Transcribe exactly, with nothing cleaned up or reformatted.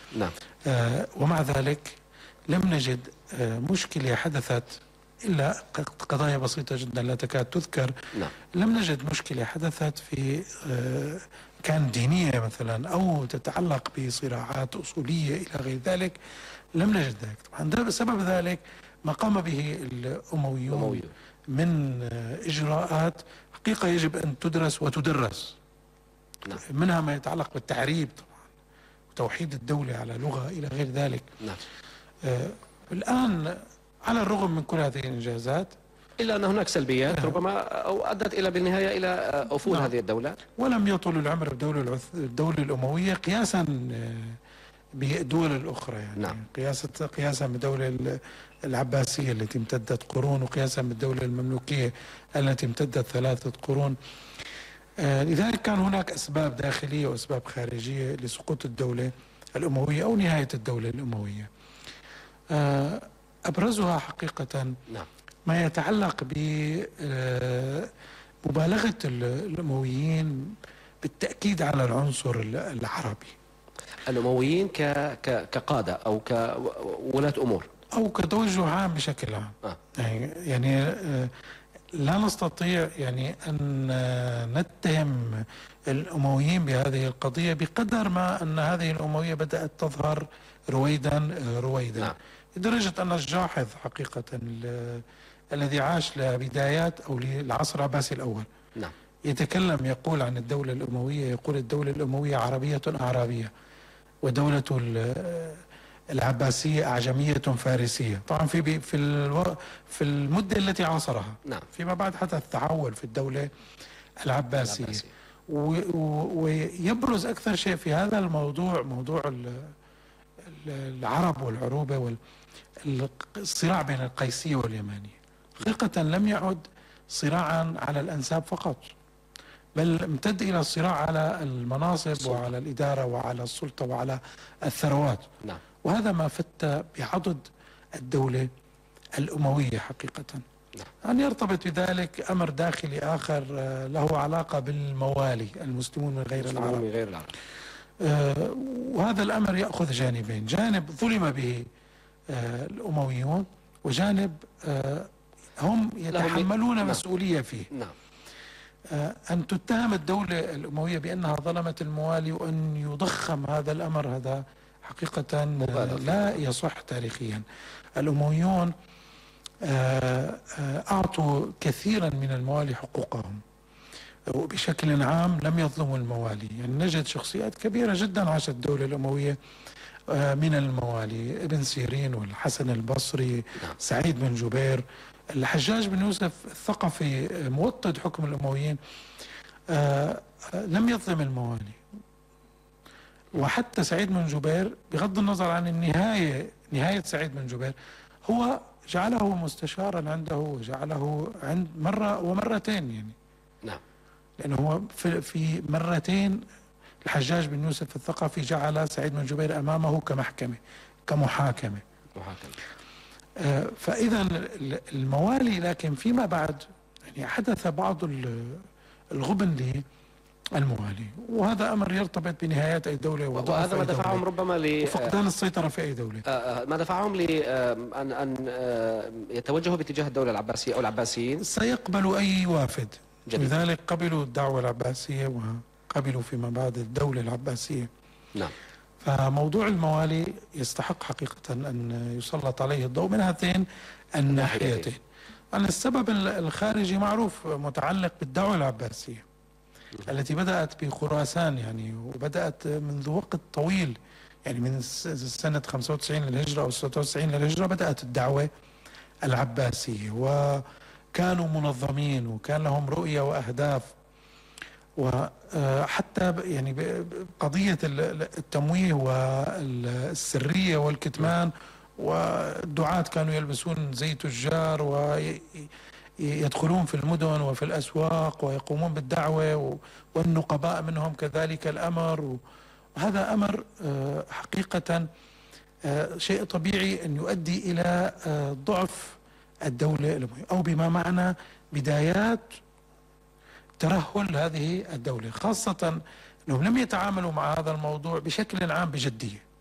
نعم. آه ومع ذلك لم نجد آه مشكلة حدثت إلا قضايا بسيطة جدا لا تكاد تذكر. نعم. لم نجد مشكلة حدثت في آه كان دينية مثلا أو تتعلق بصراعات أصولية إلى غير ذلك. لم نجد ذلك. طبعا ده بسبب ذلك ما قام به الأمويون أمويون. من آه إجراءات حقيقة يجب أن تدرس وتدرس. نعم. منها ما يتعلق بالتعريب طبعا وتوحيد الدولة على لغة إلى غير ذلك. نعم. آه الآن على الرغم من كل هذه الإنجازات إلا أن هناك سلبيات نعم. ربما أو أدت إلى بالنهاية إلى أفول نعم. هذه الدولة. ولم يطل العمر بدولة الدولة الأموية قياسا بالدول الأخرى يعني. نعم. قياسا قياسا بالدولة العباسية التي امتدت قرون وقياسا بالدولة المملوكية التي امتدت ثلاثة قرون. آه لذلك كان هناك أسباب داخلية وأسباب خارجية لسقوط الدولة الأموية أو نهاية الدولة الأموية. آه أبرزها حقيقة نعم. ما يتعلق بمبالغة الأمويين بالتأكيد على العنصر العربي. الأمويين ك... ك... كقادة أو كولاة أمور أو كتوجه عام بشكل عام. آه. يعني لا نستطيع يعني أن نتهم الأمويين بهذه القضية بقدر ما أن هذه الأموية بدأت تظهر رويدا رويدا. نعم. لدرجة أن الجاحظ حقيقة الذي عاش لبدايات أو للعصر العباسي الأول نعم. يتكلم يقول عن الدولة الأموية، يقول الدولة الأموية عربية أعرابية ودولة العباسية أعجمية فارسية. طبعا في في الو... في المدة التي عاصرها. نعم. فيما بعد حدث تحول في الدولة العباسية, العباسية. و... و... ويبرز أكثر شيء في هذا الموضوع موضوع العرب والعروبة والصراع بين القيسية واليمانية. حقيقة لم يعد صراعا على الأنساب فقط، بل امتد إلى الصراع على المناصب السلطة. وعلى الإدارة وعلى السلطة وعلى الثروات. نعم. وهذا ما فت بعضد الدولة الأموية حقيقة. نعم. أن يرتبط بذلك أمر داخلي آخر له علاقة بالموالي المسلمون من غير العرب. من غير العرب. آه وهذا الأمر يأخذ جانبين، جانب ظلم به آه الأمويون وجانب آه هم يتحملون نعم. مسؤولية فيه. نعم. آه أن تتهم الدولة الأموية بأنها ظلمت الموالي وأن يضخم هذا الأمر هذا حقيقة آه لا يصح تاريخيا. الأمويون آه آه أعطوا كثيرا من الموالي حقوقهم وبشكل عام لم يظلموا الموالي. يعني نجد شخصيات كبيرة جدا عاشت الدولة الأموية من الموالي، ابن سيرين والحسن البصري، سعيد بن جبير، الحجاج بن يوسف الثقفي موطد حكم الأمويين لم يظلم الموالي. وحتى سعيد بن جبير بغض النظر عن النهاية نهاية سعيد بن جبير هو جعله مستشارا عنده وجعله عند مرة ومرتين يعني. نعم. لأنه هو في, في مرتين الحجاج بن يوسف الثقفي جعل سعيد بن جبير أمامه كمحكمة كمحاكمة. محاكمة. آه فإذا الموالي لكن فيما بعد يعني حدث بعض الغبن للموالي، وهذا أمر يرتبط بنهايات أي دولة وهذا ما دفعهم ربما ل وفقدان السيطرة في أي دولة. آه ما دفعهم لأن أن يتوجهوا باتجاه الدولة العباسية أو العباسيين. سيقبل أي وافد. جميل. لذلك قبلوا الدعوة العباسية وقبلوا فيما بعد الدولة العباسية. نعم. فموضوع الموالي يستحق حقيقة أن يسلط عليه الضوء من هاتين الناحيتين. أن السبب الخارجي معروف متعلق بالدعوة العباسية التي بدأت بخراسان يعني، وبدأت منذ وقت طويل يعني من سنة خمسة وتسعين للهجرة أو ستة وتسعين للهجرة بدأت الدعوة العباسية، وكانوا منظمين وكان لهم رؤية وأهداف. وحتى يعني قضية التمويه والسرية والكتمان، والدعاة كانوا يلبسون زي تجار ويدخلون في المدن وفي الأسواق ويقومون بالدعوة، والنقباء منهم كذلك الأمر. وهذا أمر حقيقة شيء طبيعي أن يؤدي إلى ضعف الدولة الأموية أو بما معنى بدايات ترهل هذه الدولة، خاصة أنهم لم يتعاملوا مع هذا الموضوع بشكل عام بجدية.